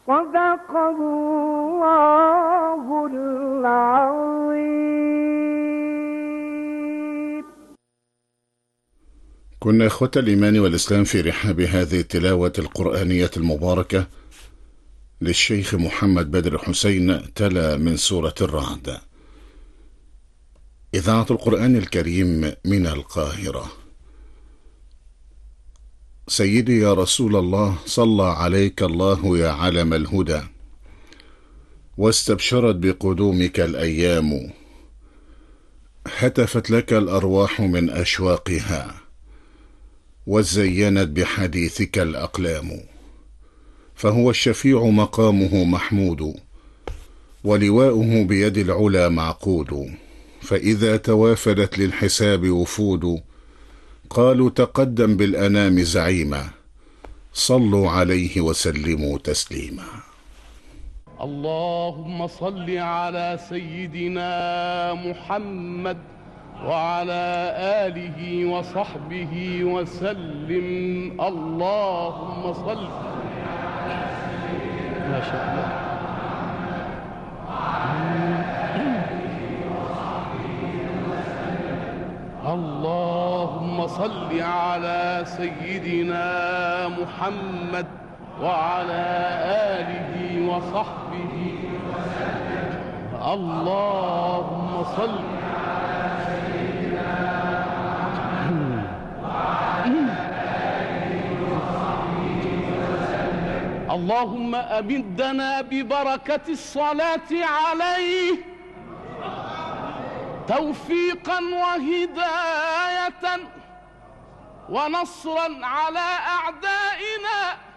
صدق الله العظيم. كنا إخوة الإيمان والإسلام في رحاب هذه التلاوة القرآنية المباركة للشيخ محمد بدر حسين، تلا من سورة الرعد. إذاعة القرآن الكريم من القاهرة. سيدي يا رسول الله، صلى عليك الله يا علم الهدى، واستبشرت بقدومك الأيام، هتفت لك الأرواح من أشواقها، وزينت بحديثك الأقلام. فهو الشفيع مقامه محمود، ولواؤه بيد العلا معقود. فإذا توافدت للحساب وفود، قالوا تقدم بالأنام زعيما، صلوا عليه وسلموا تسليما. اللهم صل على سيدنا محمد وعلى آله وصحبه وسلم. اللهم صل. ما شاء الله. اللهم صل على سيدنا محمد وعلى آله وصحبه وسلم. اللهم صل على سيدنا محمد وعلى آله وصحبه وسلم. اللهم أمدنا ببركة الصلاة عليه توفيقا وهداية ونصرا على أعدائنا.